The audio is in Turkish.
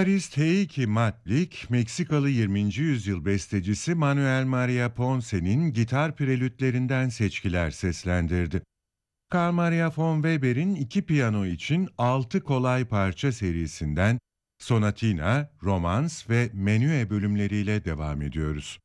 Gitarist Heikki Matlik, Meksikalı 20. yüzyıl bestecisi Manuel Maria Ponce'nin gitar prelütlerinden seçkiler seslendirdi. Carl Maria von Weber'in iki piyano için 6 kolay parça serisinden Sonatina, Romans ve Menüe bölümleriyle devam ediyoruz.